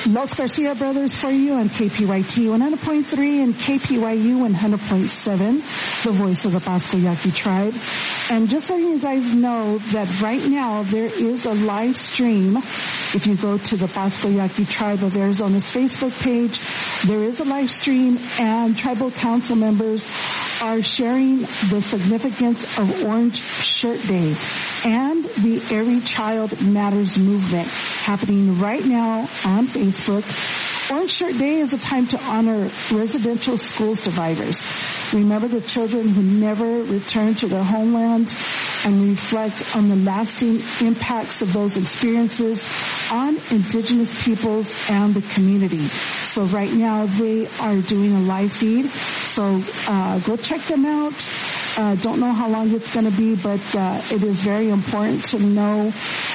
Los Garcia Brothers for you on KPYT 100.3 and KPYU 100.7, the voice of the Pasco Yaqui tribe. And just letting you guys know that right now there is a live stream. If you go to the Pasco Yaqui Tribe of Arizona's Facebook page, there is a live stream, and tribal council members are sharing the significance of Orange Shirt Day and the Every Child Matters movement happening right now on Facebook. Orange Shirt Day is a time to honor residential school survivors. Remember the children who never returned to their homeland and reflect on the lasting impacts of those experiences on indigenous peoples and the community. So right now they are doing a live feed. So go check them out. Don't know how long it's going to be, but it is very important to know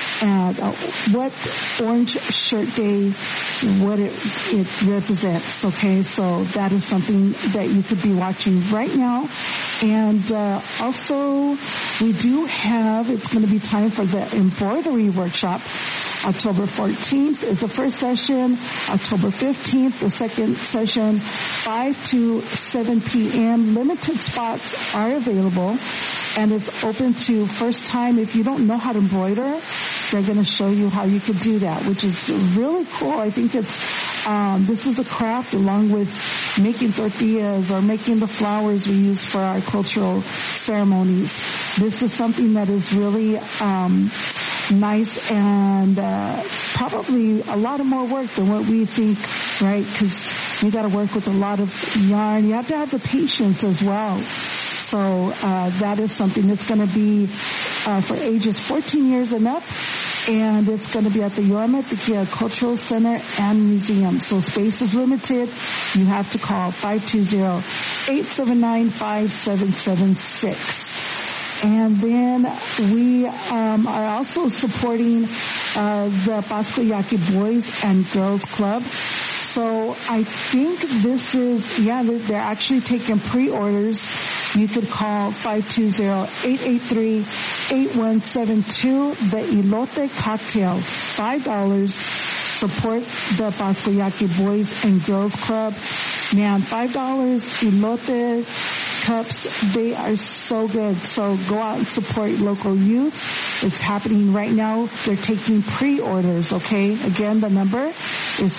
what Orange Shirt Day, what it represents. Okay, so that is something that you could be watching right now. And also, we do have, it's going to be time for the embroidery workshop. October 14th is the first session. October 15th, the second session, 5 to 7 p.m. Limited spots are available, and it's open to first time. If you don't know how to embroider, they're going to show you how you could do that, which is really cool. I think it's this is a craft along with making tortillas or making the flowers we use for our cultural ceremonies. This is something that is really nice and probably a lot of more work than what we think, right? Because you got to work with a lot of yarn. You have to have the patience as well. So that is something that's going to be for ages 14 years and up, and it's going to be at the Yorma Tequila Cultural Center and Museum. So space is limited. You have to call 520-879-5776. And then we are also supporting the Pasco Yaqui Boys and Girls Club. So I think this is, they're actually taking pre-orders. You could call 520-883-8172. The Elote Cocktail, $5. Support the Pasco Yaqui Boys and Girls Club. Man, $5 Elote cups, they are so good. So go out and support local youth. It's happening right now. They're taking pre-orders, okay? Again, the number is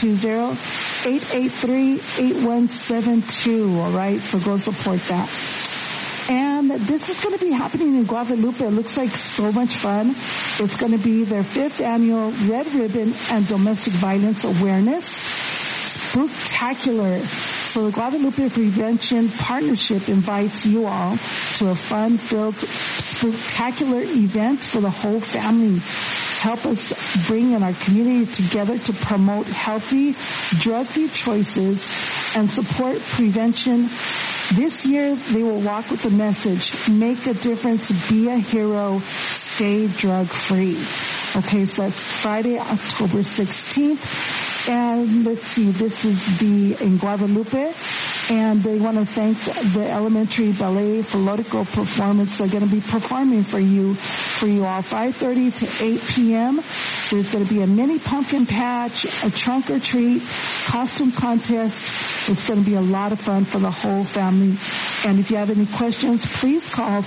520-883-8172, all right? So go support that. And this is going to be happening in Guadalupe. It looks like so much fun. It's going to be their 5th annual Red Ribbon and Domestic Violence Awareness Spooktacular. So the Guadalupe Prevention Partnership invites you all to a fun-filled, spectacular event for the whole family. Help us bring in our community together to promote healthy, drug-free choices and support prevention. This year, they will walk with the message, make a difference, be a hero, stay drug-free. Okay, so that's Friday, October 16th. And let's see, this is in Guadalupe, and they want to thank the Elementary Ballet Folklorico performance. They're going to be performing for you all, 5:30 to 8 p.m. There's going to be a mini pumpkin patch, a trunk or treat, costume contest. It's going to be a lot of fun for the whole family. And if you have any questions, please call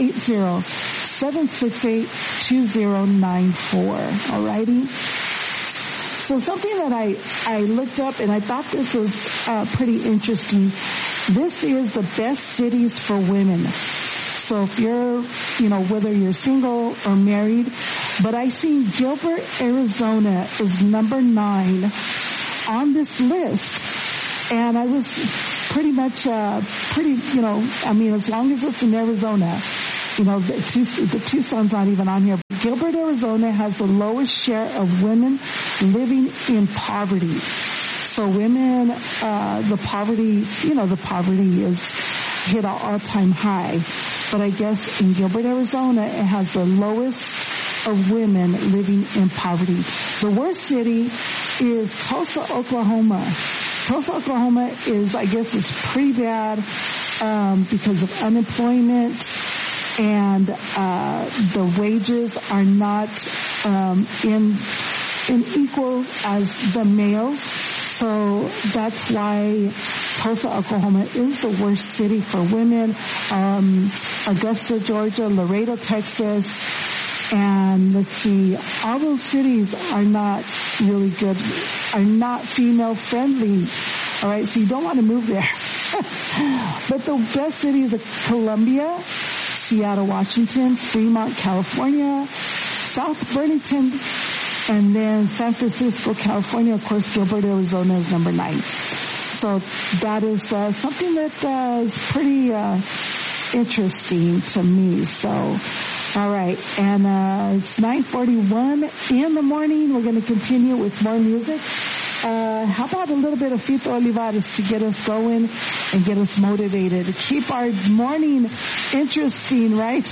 480-768-2094. All righty? So something that I looked up, and I thought this was pretty interesting. This is the best cities for women. So if you're, whether you're single or married, but I see Gilbert, Arizona is number 9 on this list. And I was pretty much, as long as it's in Arizona, the Tucson's not even on here. Gilbert, Arizona has the lowest share of women living in poverty. So women, the poverty is hit an all-time high. But I guess in Gilbert, Arizona, it has the lowest of women living in poverty. The worst city is Tulsa, Oklahoma. Tulsa, Oklahoma is pretty bad, because of unemployment. And the wages are not in equal as the males. So that's why Tulsa, Oklahoma is the worst city for women. Augusta, Georgia, Laredo, Texas, and let's see, all those cities are not really good, are not female friendly. All right, so you don't want to move there. But the best cities are Columbia, Seattle, Washington, Fremont, California, South Burlington, and then San Francisco, California. Of course, Gilbert, Arizona is number 9. So that is something that is pretty interesting to me. So, all right, and it's 9:41 in the morning. We're going to continue with more music. How about a little bit of Fito Olivares to get us going and get us motivated to keep our morning interesting, right?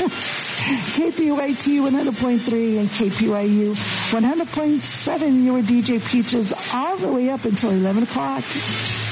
KPYT 100.3 and KPYU 100.7. You were DJ Peaches all the way up until 11 o'clock.